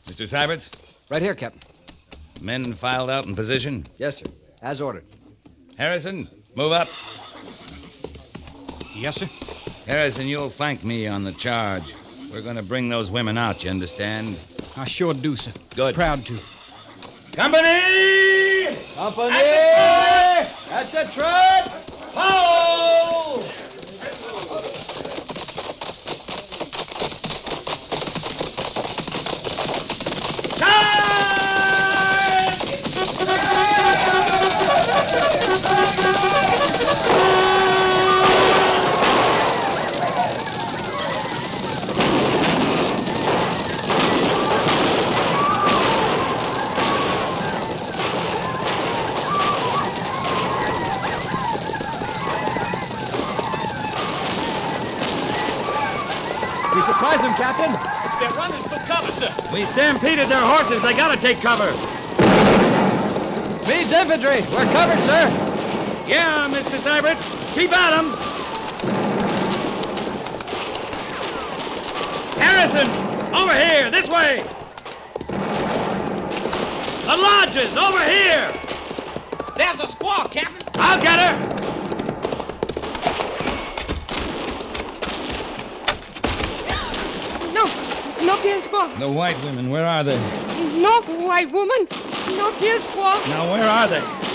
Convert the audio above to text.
Mr. Syberts? Right here, Captain. Men filed out in position? Yes, sir. As ordered. Harrison, move up. Yes, sir. Harrison, you'll flank me on the charge. We're going to bring those women out, you understand? I sure do, sir. Good. Proud to. Company! Company! At the truck! Ho! We surprise them, Captain. They're running for cover, sir. We stampeded their horses. They gotta take cover. Meade's infantry. We're covered, sir. Yeah, Mr. Syberts. Keep at 'em. Harrison, over here, this way. The lodges, over here. There's a squaw, Captain. I'll get her. No kill squaw. The white women, where are they? No white woman. No kill squaw. Now, where are they?